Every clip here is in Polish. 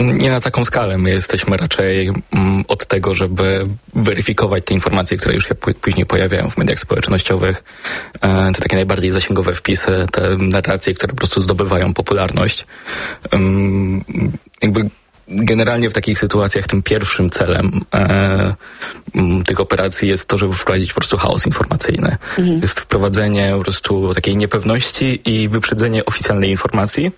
Nie na taką skalę. My jesteśmy raczej od tego, żeby weryfikować te informacje, które już się później pojawiają w mediach społecznościowych. Te takie najbardziej zasięgowe wpisy, te narracje, które po prostu zdobywają popularność. Jakby generalnie w takich sytuacjach tym pierwszym celem tych operacji jest to, żeby wprowadzić po prostu chaos informacyjny. Jest wprowadzenie po prostu takiej niepewności i wyprzedzenie oficjalnej informacji,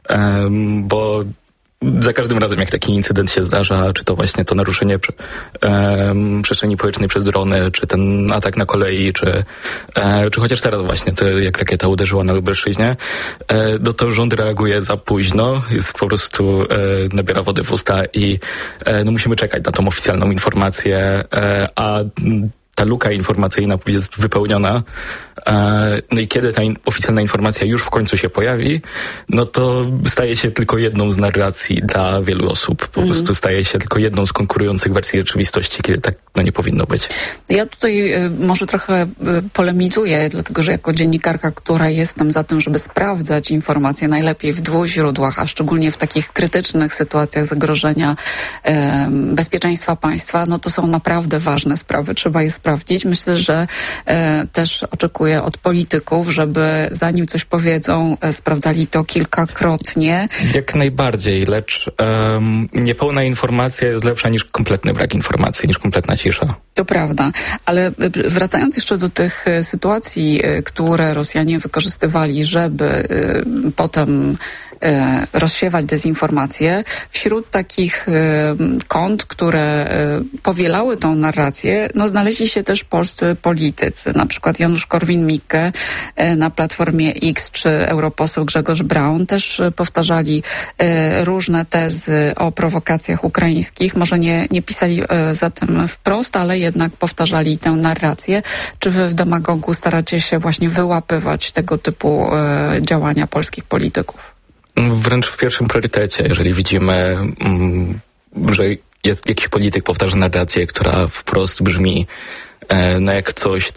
bo za każdym razem, jak taki incydent się zdarza, czy to właśnie to naruszenie przestrzeni powietrznej przez drony, czy ten atak na kolei, czy chociaż teraz właśnie, jak rakieta uderzyła na Lubelszczyźnie, no to rząd reaguje za późno, jest po prostu, nabiera wody w usta i no musimy czekać na tą oficjalną informację, a ta luka informacyjna jest wypełniona. No i kiedy ta oficjalna informacja już w końcu się pojawi, no to staje się tylko jedną z narracji dla wielu osób. Po prostu staje się tylko jedną z konkurujących wersji rzeczywistości, kiedy tak nie powinno być. Ja tutaj może trochę polemizuję, dlatego że jako dziennikarka, która jestem za tym, żeby sprawdzać informacje najlepiej w 2 źródłach, a szczególnie w takich krytycznych sytuacjach zagrożenia bezpieczeństwa państwa, no to są naprawdę ważne sprawy. Trzeba je sprawdzić. Myślę, że też oczekuję od polityków, żeby zanim coś powiedzą, sprawdzali to kilkakrotnie. Jak najbardziej, lecz niepełna informacja jest lepsza niż kompletny brak informacji, niż kompletna cisza. To prawda, ale wracając jeszcze do tych sytuacji, które Rosjanie wykorzystywali, żeby potem rozsiewać dezinformację, wśród takich kont, które powielały tą narrację, no znaleźli się też polscy politycy, na przykład Janusz Korwin-Mikke na Platformie X, czy europoseł Grzegorz Braun też powtarzali różne tezy o prowokacjach ukraińskich. Może nie pisali za tym wprost, ale jednak powtarzali tę narrację. Czy wy w Demagogu staracie się właśnie wyłapywać tego typu działania polskich polityków? Wręcz w pierwszym priorytecie, jeżeli widzimy, że jakiś polityk powtarza narrację, która wprost brzmi no jak coś,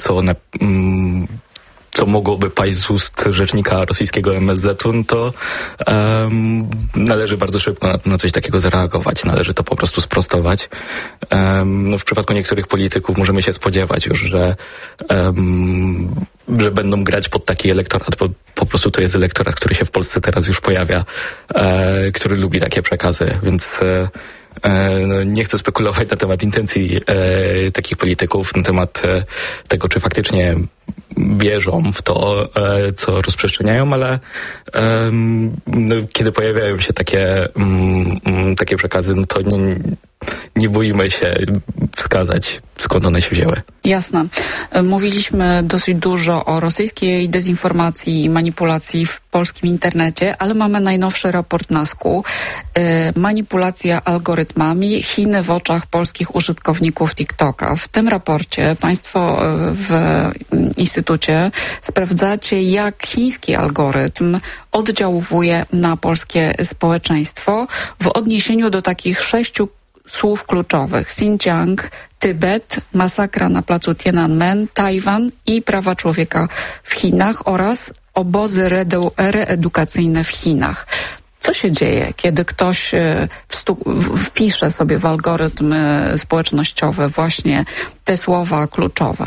co mogłoby paść z ust rzecznika rosyjskiego MSZ-u, no to należy bardzo szybko na coś takiego zareagować. Należy to po prostu sprostować. No w przypadku niektórych polityków możemy się spodziewać już, że będą grać pod taki elektorat, bo po prostu to jest elektorat, który się w Polsce teraz już pojawia, który lubi takie przekazy, więc no, nie chcę spekulować na temat intencji takich polityków, na temat tego, czy faktycznie wierzą w to, co rozprzestrzeniają, ale no, kiedy pojawiają się takie przekazy, no to nie boimy się wskazać, skąd one się wzięły. Jasne. Mówiliśmy dosyć dużo o rosyjskiej dezinformacji i manipulacji w polskim internecie, ale mamy najnowszy raport NASK-u. Manipulacja algorytmami, Chiny w oczach polskich użytkowników TikToka. W tym raporcie państwo w Instytucie sprawdzacie, jak chiński algorytm oddziałuje na polskie społeczeństwo w odniesieniu do takich 6 słów kluczowych: Xinjiang, Tybet, masakra na placu Tiananmen, Tajwan i prawa człowieka w Chinach oraz obozy reedukacyjne w Chinach. Co się dzieje, kiedy ktoś wpisze sobie w algorytm społecznościowy właśnie te słowa kluczowe?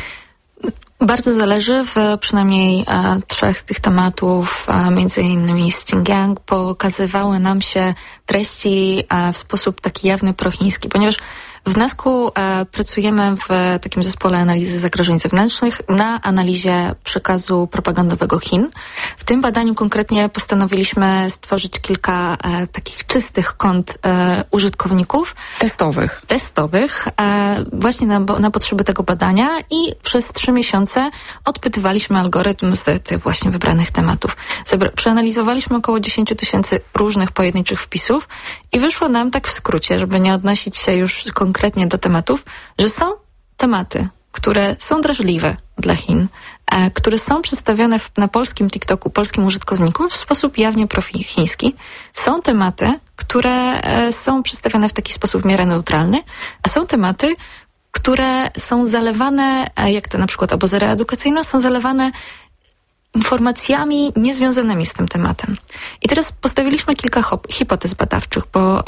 Bardzo zależy. W przynajmniej 3 z tych tematów, między innymi Xinjiang, pokazywały nam się treści w sposób taki jawny prochiński, ponieważ w NASK-u pracujemy w takim zespole analizy zagrożeń zewnętrznych na analizie przekazu propagandowego Chin. W tym badaniu konkretnie postanowiliśmy stworzyć kilka takich czystych kont użytkowników. Testowych, właśnie na potrzeby tego badania, i przez 3 miesiące odpytywaliśmy algorytm z tych właśnie wybranych tematów. Przeanalizowaliśmy około 10 000 różnych pojedynczych wpisów i wyszło nam, tak w skrócie, żeby nie odnosić się już konkretnie do tematów, że są tematy, które są drażliwe dla Chin, które są przedstawione na polskim TikToku, polskim użytkownikom w sposób jawnie prochiński. Są tematy, które są przedstawione w taki sposób w miarę neutralny, a są tematy, które są zalewane, jak to na przykład obozy reedukacyjne, są zalewane informacjami niezwiązanymi z tym tematem. I teraz postawiliśmy kilka hipotez badawczych, bo